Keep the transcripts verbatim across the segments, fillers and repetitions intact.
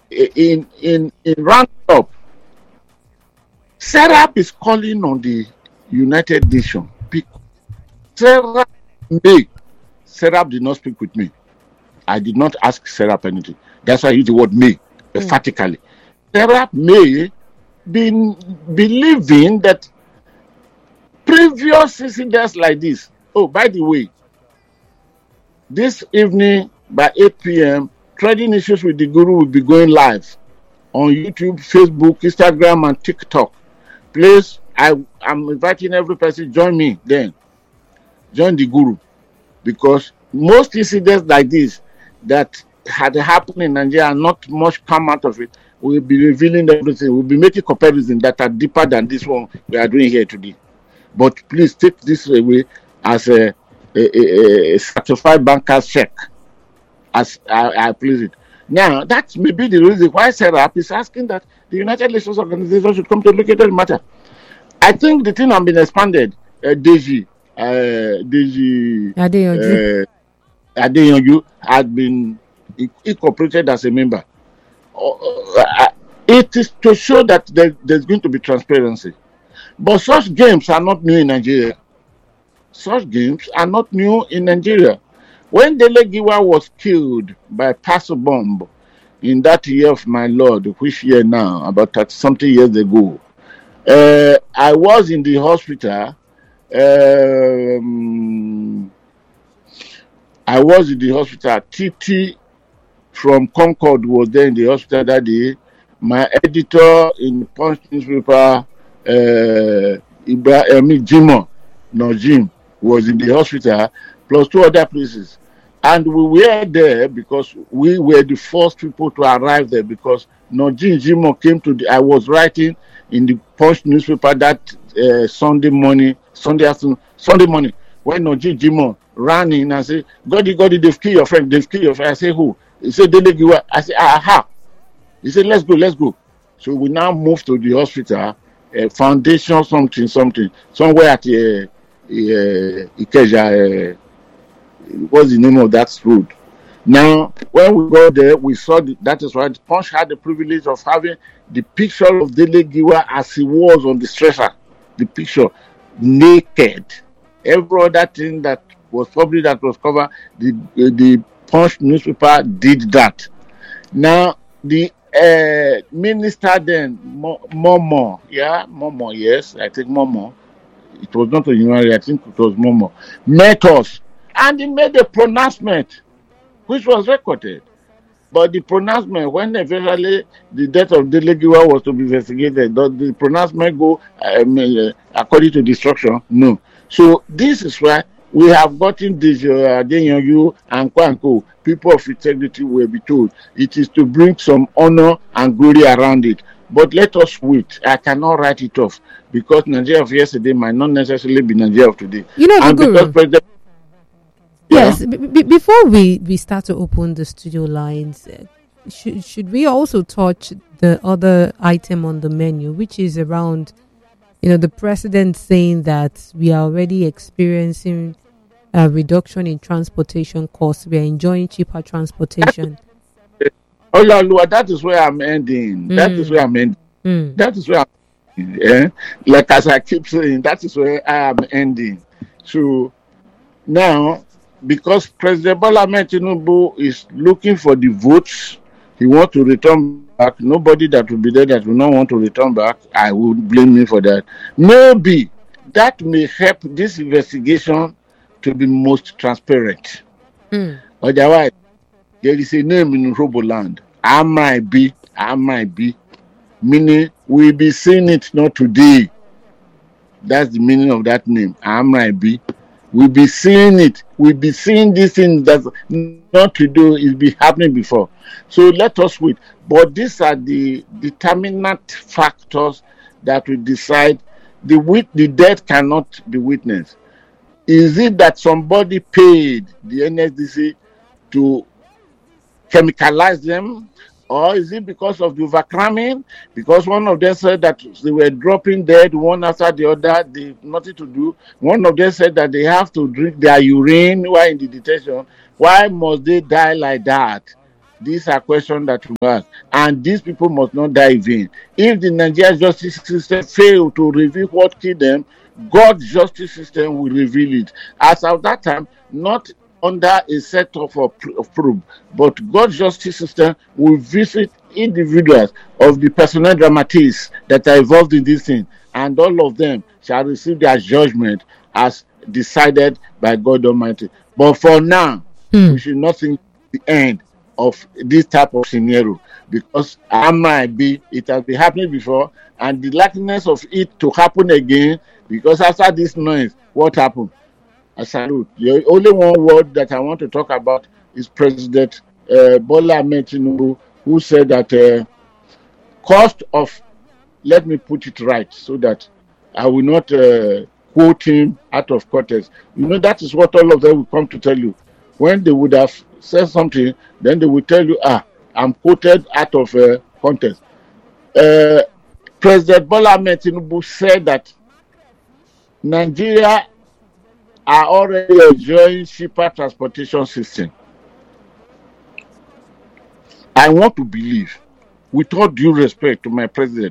in in in roundup, Serap is calling on the United Nations. Serap May, Serap did not speak with me. I did not ask Serap anything. That's why I use the word May emphatically. Mm. Serap May been believing that previous incidents like this. Oh, by the way, this evening by eight p.m., Trading Issues with the Guru will be going live on YouTube, Facebook, Instagram, and TikTok. Please, I am inviting every person, join me then. Join the Guru. Because most incidents like this that had happened in Nigeria and not much come out of it, we'll be revealing everything. We'll be making comparisons that are deeper than this one we are doing here today. But please take this away as a, a, a, a certified banker's check. As I, I please it. Now, that may be the reason why Serap is asking that the United Nations Organization should come to look at the matter. I think the thing has been expanded. Uh, Deji, uh, Deji Adeyanju. Uh, Adeyanju had been incorporated as a member. Uh, uh, it is to show that there, there's going to be transparency. But such games are not new in Nigeria. Such games are not new in Nigeria. When Dele Giwa was killed by Paso Bomb in that year of my Lord, which year now, about thirty something years ago, uh, I was in the hospital. Um, I was in the hospital. T T from Concord was there in the hospital that day. My editor in the Punch newspaper, uh, Ibrahim Jimo, no Jim, was in the hospital, plus two other places. And we were there because we were the first people to arrive there because Nojin Jimo came to the, I was writing in the Punch newspaper that uh, Sunday morning, Sunday afternoon, Sunday morning, when Nojin Jimo ran in and said, Goddy, Goddy, they've killed your friend, they've killed your friend. I said, who? He said, Dele Giwa. I said, aha. He said, let's go, let's go. So we now moved to the hospital, uh, foundation something, something, somewhere at uh, uh, Ikeja, uh, what's the name of that road? Now, when we go there, we saw the, that is why the Punch had the privilege of having the picture of Dele Giwa as he was on the stretcher. The picture, naked. Every other thing that was probably that was covered, the, uh, the Punch newspaper did that. Now, the uh, minister then, Momo, yeah, Momo, yes, I think Momo, it was not a human, I think it was Momo, met us. And he made a pronouncement, which was recorded. But the pronouncement, when eventually the death of Dele Giwa was to be investigated, does the pronouncement go um, uh, according to the structure? No. So this is why we have gotten this uh, Adeyanju and Kwanko, people of integrity will be told. It is to bring some honor and glory around it. But let us wait. I cannot write it off because Nigeria of yesterday might not necessarily be Nigeria of today. You know, and Guru, because President yes, b- b- before we, we start to open the studio lines, uh, should should we also touch the other item on the menu, which is around, you know, the president saying that we are already experiencing a reduction in transportation costs. We are enjoying cheaper transportation. Oh, Lord, that is where I'm ending. Mm. That is where I'm ending. Mm. That is where I'm ending. Yeah? Like as I keep saying, that is where I am ending. So now, because President Bola Ahmed Tinubu is looking for the votes, he wants to return back. Nobody that will be there that will not want to return back, I would blame me for that. Maybe that may help this investigation to be most transparent. Mm. Otherwise, there is a name in Roboland. I might be, I might be. Meaning, we'll be seeing it not today. That's the meaning of that name. I might be. We'll be seeing it. We'll be seeing this thing that's not to do is be happening before. So let us wait. But these are the determinant factors that will decide the wit- the death cannot be witnessed. Is it that somebody paid the N S D C to chemicalize them? Or is it because of the overcramming? Because one of them said that they were dropping dead one after the other, they nothing to do. One of them said that they have to drink their urine while in the detention. Why must they die like that? These are questions that we ask, and these people must not die in vain. If the Nigerian justice system fail to reveal what killed them, God's justice system will reveal it. As of that time, not under a set of, of proof, but God's justice system will visit individuals of the personal dramatists that are involved in this thing, and all of them shall receive their judgment as decided by God Almighty. But for now, Hmm. we should not think the end of this type of scenario, because I might be, it has been happening before, and the likeness of it to happen again, because after this noise, what happened? I salute. The only one word that I want to talk about is President uh, Bola Ahmed Tinubu, who said that uh, cost of, let me put it right so that I will not uh, quote him out of context. You know, that is what all of them will come to tell you. When they would have said something, then they will tell you, ah, I'm quoted out of uh, context. Uh, President Bola Ahmed Tinubu said that Nigeria are already enjoying cheaper transportation system. I want to believe, with all due respect to my president,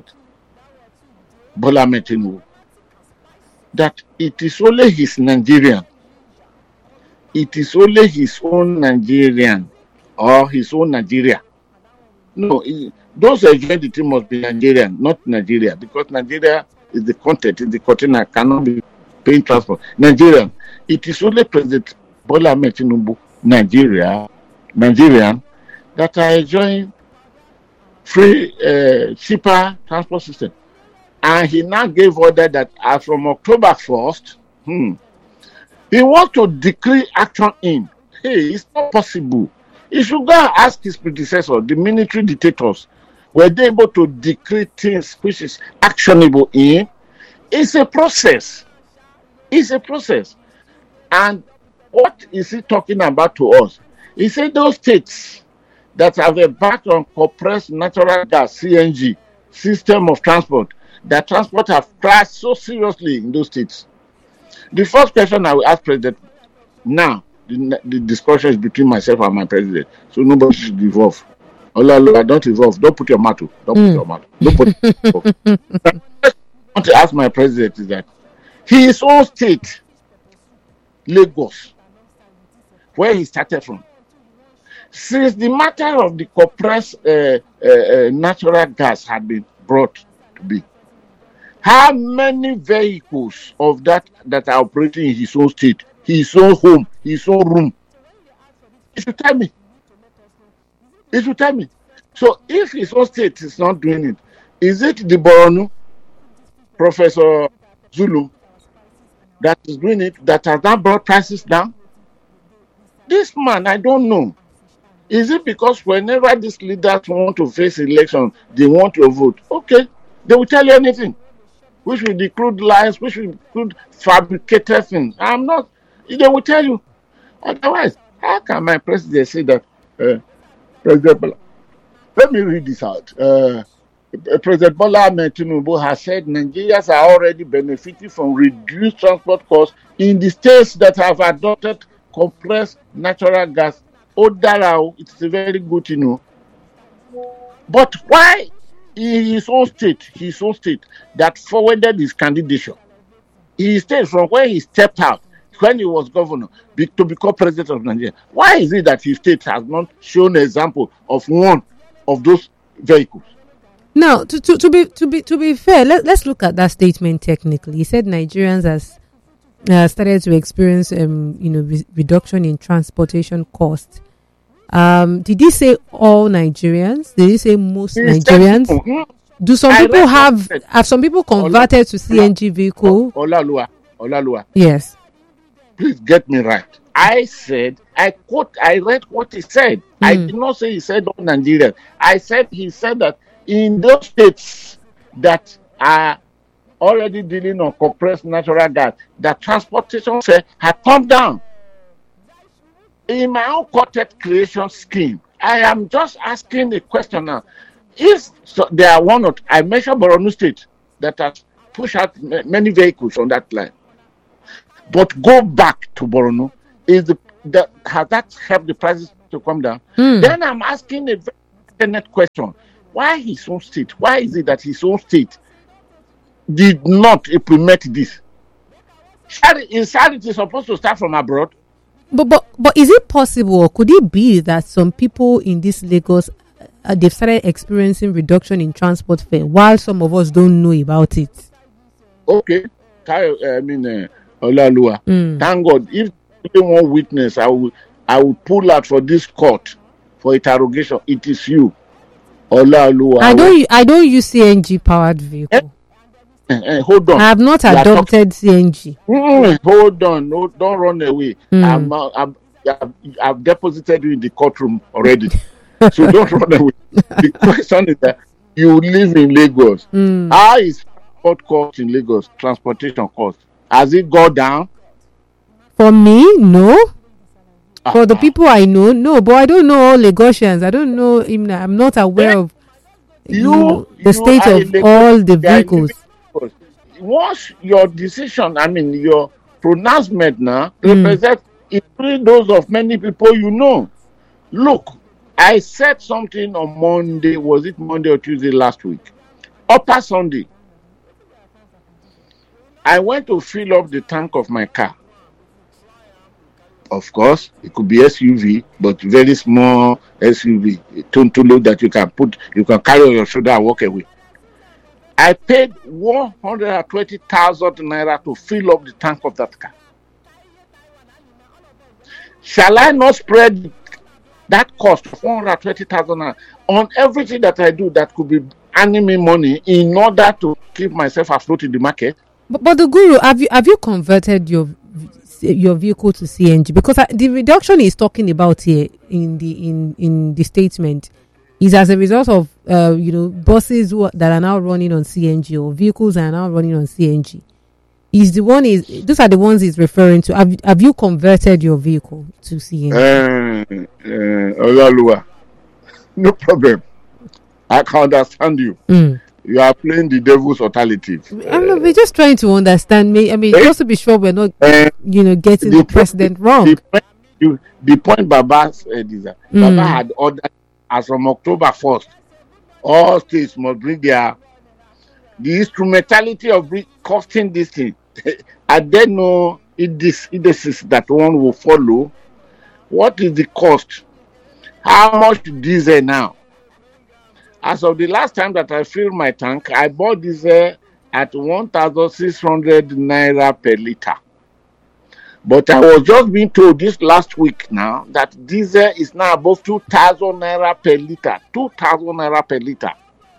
Bola Ahmed Tinubu, that it is only his Nigerian, it is only his own Nigerian or his own Nigeria. No, it, those enjoying the thing must be Nigerian, not Nigeria, because Nigeria is the content, is the container, cannot be paying transport. Nigerian, it is only President Bola Ahmed Tinubu, Nigeria, Nigerian, that are enjoying free, uh, cheaper transport system. And he now gave order that as from October first, hmm, he wants to decree action in. Hey, it's not possible. He should go and ask his predecessor, the military dictators, were they able to decree things which is actionable in? It's a process. It's a process. And what is he talking about to us? He said those states that have embarked on compressed natural gas, C N G, system of transport, that transport have crashed so seriously in those states. The first question I will ask President now, the, the discussion is between myself and my president, so nobody should evolve. Olaloa, don't evolve. Don't put your mouth. Don't mm. put your mouth. Don't put your mouth. I want to ask my president is that his own state, Lagos, where he started from, since the matter of the compressed uh, uh, uh, natural gas had been brought to be, how many vehicles of that that are operating in his own state, his own home, his own room? He should tell me. He should tell me. So if his own state is not doing it, is it the Borno, Professor Zulu, that is doing it, that has not brought prices down? This man, I don't know. Is it because whenever these leaders want to face election, they want to vote? Okay, they will tell you anything, which will include lies, which will include fabricated things. I'm not, they will tell you. Otherwise, how can my president say that, uh, President Bola, let me read this out. Uh, President Bola Ahmed Tinubu has said Nigerians are already benefiting from reduced transport costs in the states that have adopted compressed natural gas. Oh, Darao, it's a very good to know. But why in his own state, his own state, that forwarded his candidature, he stayed from where he stepped out when he was governor be, to become president of Nigeria? Why is it that his state has not shown an example of one of those vehicles? Now, to, to, to be to be to be fair, let, let's look at that statement technically. He said Nigerians has uh, started to experience, um, you know, re- reduction in transportation costs. Um, did he say all Nigerians? Did he say most he Nigerians? Said, mm-hmm. Do some I people have have some people converted Ola, to C N G vehicle? Olalua, Olalua. Yes. Please get me right. I said, I quote, I read what he said. Mm. I did not say he said all Nigerians. I said he said that in those states that are already dealing on compressed natural gas, the transportation fare has come down. In my own content creation scheme, I am just asking a question now. If so, there are one or two, I mentioned Borno State that has pushed out m- many vehicles on that line. But go back to Borno, is the, the has that helped the prices to come down. Mm. Then I'm asking a very pertinent question. Why his own state? Why is it that his own state did not implement this? Insanity is supposed to start from abroad. But, but but is it possible, or could it be that some people in this Lagos, uh, they've started experiencing reduction in transport fare while some of us don't know about it? Okay. I mean, uh, Olalua. Mm. Thank God. If one witness, I will, I will pull out for this court for interrogation. It is you, Olalua. I don't. I don't use C N G powered vehicle. Uh, uh, hold on. I have not adopted C N G. Mm, hold on. No, don't run away. Mm. I'm, uh, I'm, I've, I've deposited you in the courtroom already. So don't run away. The question is that you live in Lagos. Mm. How is transport cost in Lagos? Transportation cost. Has it gone down? For me, no. Uh-huh. For the people I know, no. But I don't know all Lagosians. I don't know. I'm not aware yeah. of you, you, know, the you state of Lagos, all the vehicles. Once your decision, I mean, your pronouncement now Mm. represents including those of many people you know. Look, I said something on Monday, was it Monday or Tuesday last week? Upper Sunday. I went to fill up the tank of my car. Of course, it could be S U V, but very small S U V, to load that you can put, you can carry on your shoulder and walk away. I paid one hundred twenty thousand naira to fill up the tank of that car. Shall I not spread that cost of one hundred twenty thousand naira on everything that I do that could be earning me money in order to keep myself afloat in the market? But, but the Guru, have you have you converted your your vehicle to C N G? Because I, the reduction he's talking about here in the in, in the statement is as a result of uh, you know buses who are, that are now running on C N G, or vehicles that are now running on C N G. Is the one is those are the ones he's referring to. Have have you converted your vehicle to C N G? Uh, uh, Olalua, no problem. I can understand you. Mm. You are playing the devil's alternative. I mean, we're just trying to understand. Me, I mean, eh? just to be sure we're not, uh, you know, getting the, the president wrong. The point, you, the point Baba said is that mm. Baba had ordered, as from October first, all states must bring their the instrumentality of costing this thing. I don't know if this indices that one will follow. What is the cost? How much diesel now? As of the last time that I filled my tank, I bought diesel at one thousand six hundred naira per liter. But I was just being told this last week now that diesel is now above two thousand naira per liter. two thousand naira per liter.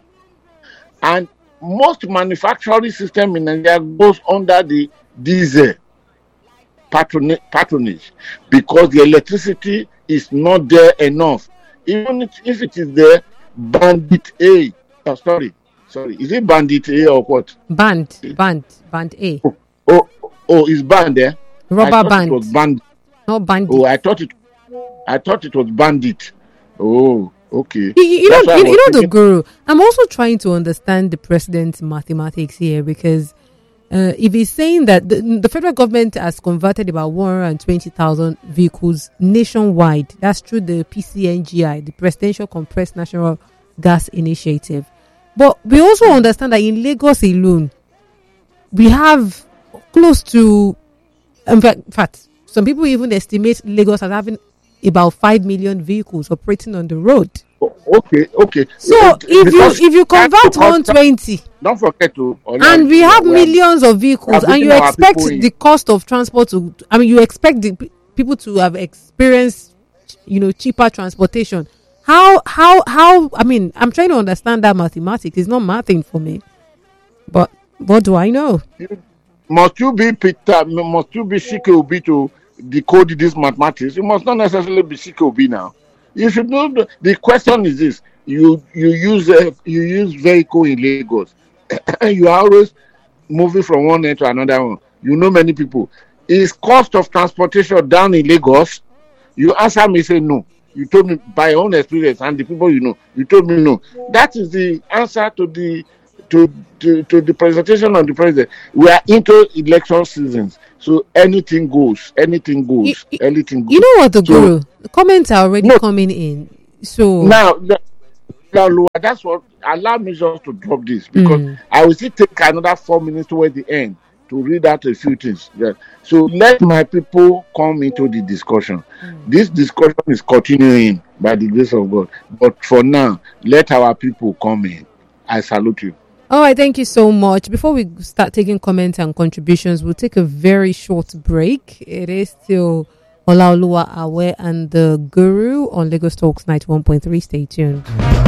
And most manufacturing system in Nigeria goes under the diesel patronage, patronage because the electricity is not there enough. Even if it is there, Bandit A. Oh, sorry, sorry. Is it Bandit A or what? Band, band, band A. Oh, oh, oh it's band there. Eh? Rubber band. It was band. No bandit. Oh, I thought it. I thought it was bandit. Oh, okay. You, you know, you, you know the Guru. I'm also trying to understand the president's mathematics here, because uh, if he's saying that the, the federal government has converted about one hundred twenty thousand vehicles nationwide, that's through the P C N G I, the Presidential Compressed Natural Gas Initiative. But we also understand that in Lagos alone, we have close to, in fact, in fact some people even estimate Lagos as having about five million vehicles operating on the road. Oh, okay, okay. So uh, if you if you convert one hundred twenty, don't forget to, and we have we millions of vehicles, and you expect the cost of transport to, I mean, you expect the p- people to have experienced, you know, cheaper transportation. How how how? I mean, I'm trying to understand that mathematics. It's not mathing for me, but what do I know? Must you be Peter? Must you be C K O B to decode this mathematics? You must not necessarily be C K O B now. You should know. The, the question is this: you you use a you use vehicle in Lagos. You are always moving from one end to another one. You know many people. Is cost of transportation down in Lagos? You answer me, say no. You told me by your own experience and the people you know. You told me no. That is the answer to the to to, to the presentation of the president. We are into election seasons, so anything goes. Anything goes. You, anything goes. You know what, the so, Guru? The comments are already no. coming in. So now, now, that's what allow me just to drop this because mm. I will still take another four minutes toward the end to read out a few things. Yeah. So let my people come into the discussion. Mm. This discussion is continuing by the grace of God. But for now, let our people come in. I salute you. All right, thank you so much. Before we start taking comments and contributions, we'll take a very short break. It is still Olaoluwa Awe and the Guru on Lagos Talks ninety-one point three. Stay tuned.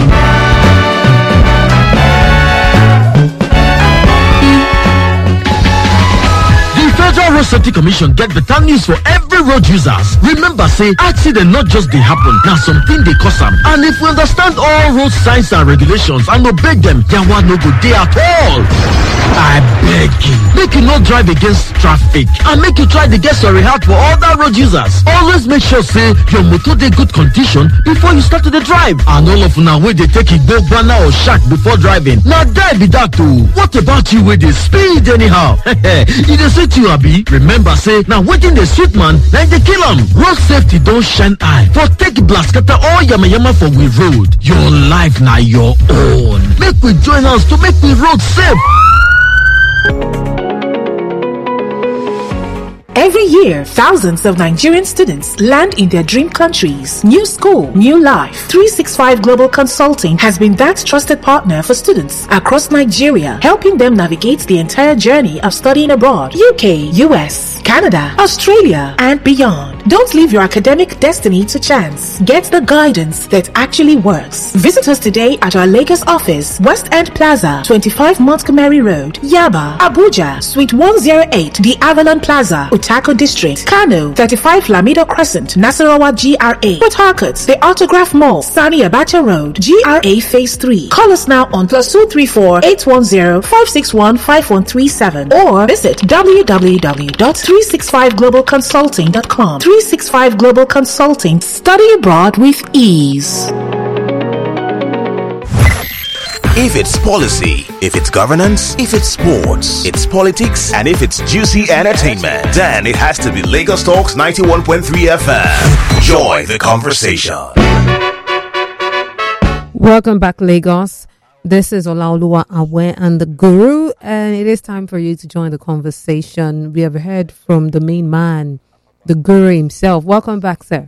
Federal Road Safety Commission get better news for every road users. Remember, say accident not just they happen, now something they cause them. And if we understand all road signs and regulations and obey them, there will no good day at all. I beg you, make you not drive against traffic and make you try to get sorry heart for other road users. Always make sure say your motor dey good condition before you start to the drive. And all of now where they take it go banner or shark before driving. Now die be that too. What about you with the speed anyhow? It is sweet you abi. Remember say now waiting the sweet man like they kill him. Road safety don't shine eye. For take blast scatter all yama yama for we road. Your life now your own. Make we join us to make we road safe. Every year, thousands of Nigerian students land in their dream countries. New school, new life. three sixty-five Global Consulting has been that trusted partner for students across Nigeria, helping them navigate the entire journey of studying abroad. U K, U S, Canada, Australia, and beyond. Don't leave your academic destiny to chance. Get the guidance that actually works. Visit us today at our Lagos office, West End Plaza, twenty-five Montgomery Road, Yaba, Abuja, Suite one oh eight, The Avalon Plaza, Utako District, Kano, thirty-five Lamido Crescent, Nasarawa G R A, Port Harcourt, The Autograph Mall, Sani Abacha Road, G R A Phase three. Call us now on plus two three four, eight one zero, five six one, five one three seven or visit w w w dot three sixty-five global consulting dot com. three sixty-five Global Consulting. Study abroad with ease. If it's policy, if it's governance, if it's sports, it's politics, and if it's juicy entertainment, then it has to be Lagos Talks ninety-one point three F M. Join the conversation. Welcome back, Lagos. This is Olaoluwa Awe and the Guru, and it is time for you to join the conversation. We have heard from the main man, the Guru himself. Welcome back, sir.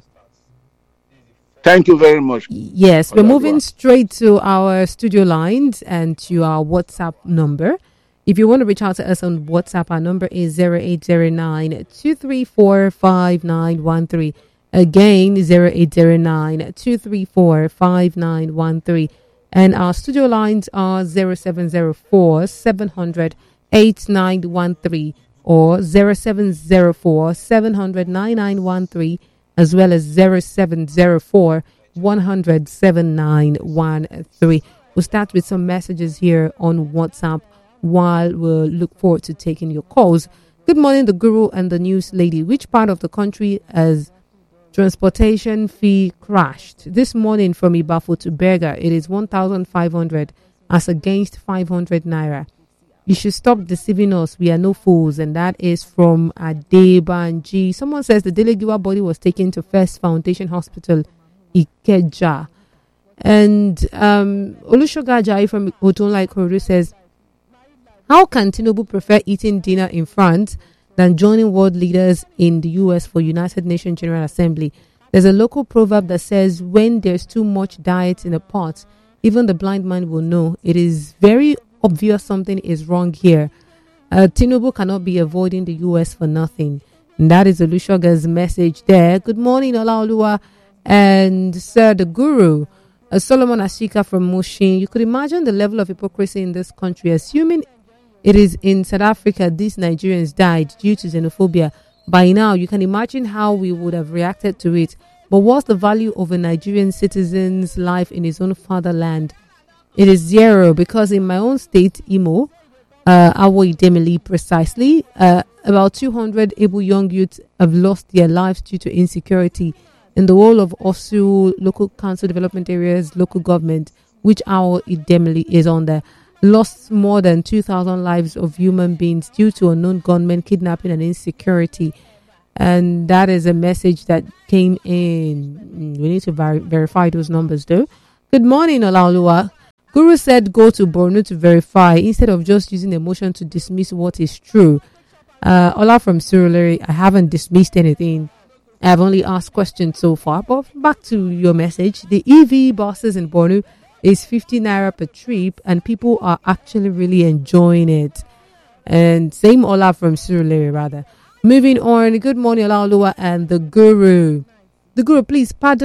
Thank you very much. Yes, we're moving straight to our studio lines and to our WhatsApp number. If you want to reach out to us on WhatsApp, our number is zero eight zero nine, two three four, five nine one three. Again, zero eight zero nine, two three four, five nine one three. And our studio lines are zero seven zero four, seven hundred, eight nine one three or zero seven zero four, seven hundred, nine nine one three. as well as zero seven zero four, one hundred, seven nine one three. We'll start with some messages here on WhatsApp while we'll look forward to taking your calls. Good morning, the Guru and the news lady. Which part of the country has transportation fee crashed? This morning from Ibafo to Berger, it is one thousand five hundred as against five hundred naira. You should stop deceiving us. We are no fools. And that is from Adebanji. Someone says the Delegiwa body was taken to First Foundation Hospital, Ikeja. And um, Olushoga Ajayi from Otonla Ikoru says, how can Tinubu prefer eating dinner in France than joining world leaders in the U S for United Nations General Assembly? There's a local proverb that says, when there's too much diet in a pot, even the blind man will know. It is very obvious something is wrong here. Uh, Tinubu cannot be avoiding the U S for nothing. And that is Olushoga's message there. Good morning, Olaoluwa and Sir the Guru. Uh, Solomon Ashika from Mushin. You could imagine the level of hypocrisy in this country. Assuming it is in South Africa, these Nigerians died due to xenophobia. By now, you can imagine how we would have reacted to it. But what's the value of a Nigerian citizen's life in his own fatherland? It is zero, because in my own state, Imo, uh, Awo Idemili precisely, uh, about two hundred able young youths have lost their lives due to insecurity in the whole of Osu local council development areas, local government, which Awo Idemili is on there. Lost more than two thousand lives of human beings due to unknown gunmen, kidnapping and insecurity. And that is a message that came in. We need to ver- verify those numbers though. Good morning, Olaoluwa. Guru said go to Borno to verify instead of just using emotion to dismiss what is true. Uh, Ola from Surulere, I haven't dismissed anything. I've only asked questions so far. But back to your message. The E V buses in Borno is fifty naira per trip and people are actually really enjoying it. And same Ola from Surulere rather. Moving on, good morning, Olaoluwa and the Guru. The Guru, please pardon